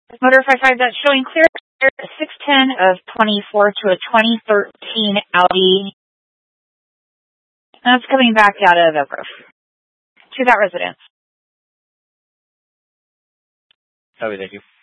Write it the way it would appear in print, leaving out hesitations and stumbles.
Motor 55, that's showing clear 610 of 24 to a 2013 Audi. That's coming back out of Oak Grove to that residence. Copy, thank you.